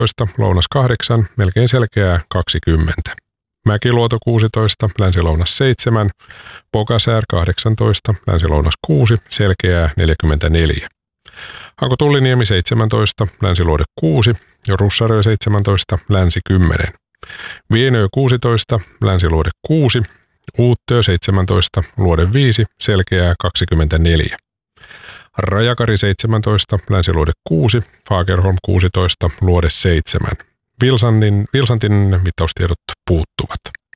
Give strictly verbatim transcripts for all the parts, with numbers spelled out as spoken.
yhdeksäntoista, lounas kahdeksan, melkein selkeää kaksikymmentä. Mäkiluoto kuusitoista, länsi-lounas seitsemän, Pokasär kahdeksantoista, länsi-lounas kuusi, selkeää neljäkymmentäneljä. Hanko Tulliniemi seitsemäntoista, länsiluode kuusi, ja Russarö seitsemäntoista, länsi kymmenen. Vienö kuusitoista, länsiluode kuusi, Uuttöö seitsemäntoista, luode viisi, selkeää kaksikymmentäneljä. Rajakari seitsemäntoista, länsiluode kuusi, Fagerholm kuusitoista, luode seitsemän. Vilsantin, Vilsantin mittaustiedot puuttuvat.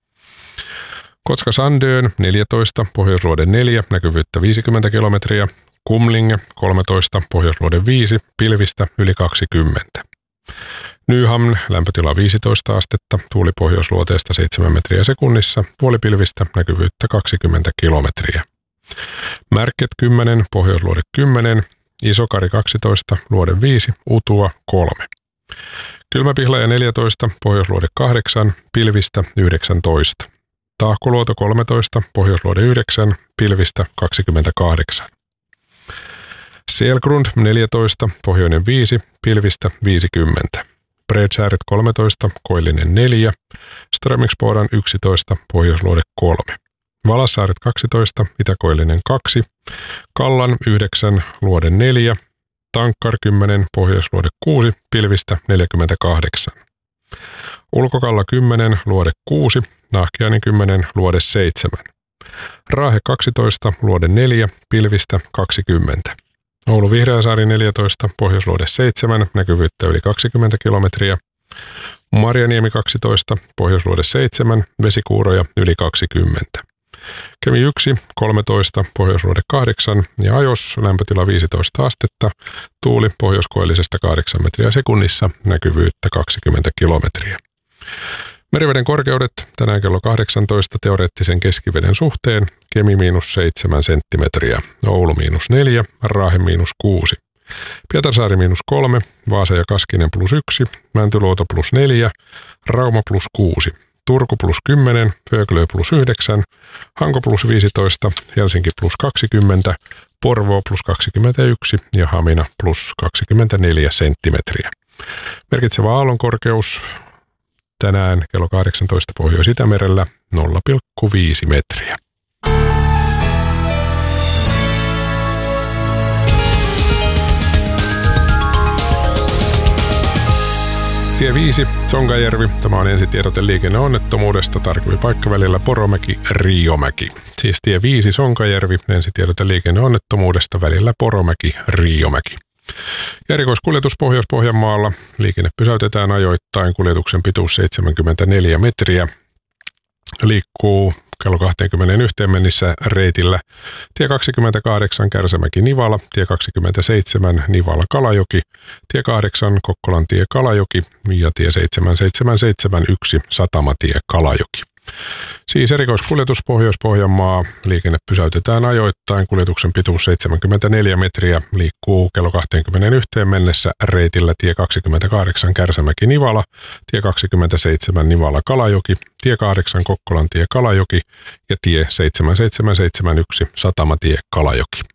Kotka Sandön neljätoista, pohjoisluode neljä, näkyvyyttä viisikymmentä kilometriä. Kumlinge kolmetoista, pohjoisluode viisi, pilvistä yli kaksikymmentä. Nyhamn lämpötila viisitoista astetta, tuuli pohjoisluoteesta seitsemän metriä sekunnissa, puolipilvistä näkyvyyttä kaksikymmentä kilometriä. Märket kymmenen, pohjoisluode kymmenen, Isokari kaksitoista, luode viisi, Utua kolme. Kylmäpihlaja neljätoista, pohjoisluode kahdeksan, pilvistä yhdeksäntoista. Tahkoluoto kolmetoista, pohjoisluode yhdeksän, pilvistä kaksikymmentäkahdeksan. Selgrund neljätoista, pohjoinen viisi, pilvistä viisikymmentä. Bredsääret kolmetoista, koillinen neljä, Strömingsporan yksitoista, pohjoisluode kolme. Valassaaret kaksitoista, itäkoillinen kaksi, Kallan yhdeksän, luode neljä, Tankkar kymmenen, pohjoisluode kuusi, pilvistä neljäkymmentäkahdeksan. Ulkokalla kymmenen, luode kuusi, Nahkiainen kymmenen, luode seitsemän. Raahe kaksitoista, luode neljä, pilvistä kaksikymmentä. Oulu Vihreäsaari neljätoista, pohjoisluode seitsemän, näkyvyyttä yli kaksikymmentä kilometriä. Marjaniemi kaksitoista, pohjoisluode seitsemän, vesikuuroja yli kaksikymmentä. Kemi yksi, kolmetoista, pohjoisluode kahdeksan ja Ajos lämpötila viisitoista astetta, tuuli pohjoiskoillisesta kahdeksan metriä sekunnissa, näkyvyyttä kaksikymmentä kilometriä. Meriveden korkeudet tänään kello kahdeksantoista teoreettisen keskiveden suhteen, Kemi miinus seitsemän senttimetriä, Oulu miinus neljä, Raahe miinus kuusi. Pietarsaari miinus kolme, Vaasa ja Kaskinen plus yksi, Mäntyluoto plus neljä, Rauma plus kuusi. Turku plus kymmenen, Föglö plus yhdeksän, Hanko plus viisitoista, Helsinki plus kaksikymmentä, Porvoo plus kaksikymmentäyksi ja Hamina plus kaksikymmentäneljä senttimetriä. Merkitsevä aallonkorkeus tänään kello kahdeksantoista Pohjois-Itämerellä nolla pilkku viisi metriä. Tie viisi, Sonkajärvi. Tämä on ensitiedote liikenneonnettomuudesta, tarkemmin paikkavälillä Poromäki-Riiomäki. Siis tie viisi, Sonkajärvi, ensitiedote liikenneonnettomuudesta välillä Poromäki-Riiomäki. Ja erikoiskuljetus Pohjois-Pohjanmaalla. Liikenne pysäytetään ajoittain, kuljetuksen pituus seitsemänkymmentäneljä metriä. Liikkuu kello kaksikymmentäyksi mennessä reitillä tie kaksikymmentäkahdeksan Kärsämäki-Nivala, tie kaksikymmentäseitsemän Nivala-Kalajoki, tie kahdeksan Kokkolantie Kalajoki ja tie seitsemän seitsemän seitsemän yksi Satamatie Kalajoki. Siis erikoiskuljetus Pohjois-Pohjanmaa. Liikenne pysäytetään ajoittain, kuljetuksen pituus seitsemänkymmentäneljä metriä, liikkuu kello kaksikymmentäyksi mennessä reitillä tie kaksikymmentäkahdeksan Kärsämäki-Nivala, tie kaksikymmentäseitsemän Nivala-Kalajoki, tie kahdeksan Kokkolantie Kalajoki ja tie seitsemän seitsemän seitsemän yksi Satamatie Kalajoki.